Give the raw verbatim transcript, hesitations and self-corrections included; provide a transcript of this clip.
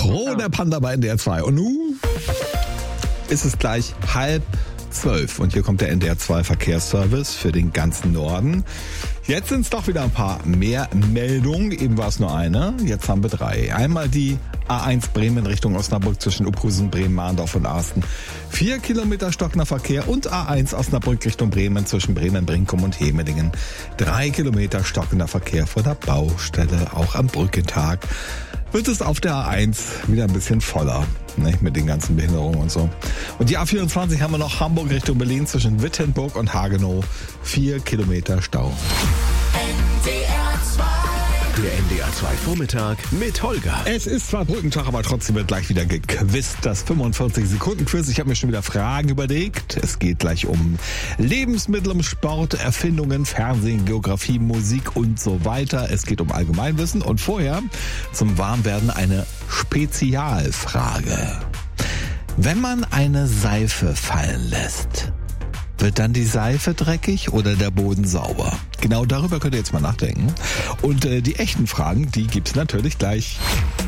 Oh, der Panda bei N D R zwei. Und nun ist es gleich halb zwölf und hier kommt der N D R zwei Verkehrsservice für den ganzen Norden. Jetzt sind es doch wieder ein paar mehr Meldungen. Eben war es nur eine, jetzt haben wir drei. Einmal die A eins Bremen Richtung Osnabrück zwischen Uphusen, Bremen, Mahndorf und Arsten. Vier Kilometer stockender Verkehr und A eins Osnabrück Richtung Bremen zwischen Bremen, Brinkum und Hemelingen. Drei Kilometer stockender Verkehr vor der Baustelle, auch am Brückentag. Wird es auf der A eins wieder ein bisschen voller, ne, mit den ganzen Behinderungen und so. Und die A vierundzwanzig haben wir noch Hamburg Richtung Berlin zwischen Wittenburg und Hagenow. Vier Kilometer Stau. Der N D R zwei Vormittag mit Holger. Es ist zwar Brückentag, aber trotzdem wird gleich wieder gequizt. Das fünfundvierzig Sekunden Quiz. Ich habe mir schon wieder Fragen überlegt. Es geht gleich um Lebensmittel, um Sport, Erfindungen, Fernsehen, Geografie, Musik und so weiter. Es geht um Allgemeinwissen und vorher zum Warmwerden eine Spezialfrage. Wenn man eine Seife fallen lässt, wird dann die Seife dreckig oder der Boden sauber? Genau darüber könnt ihr jetzt mal nachdenken. Und äh, die echten Fragen, die gibt's natürlich gleich.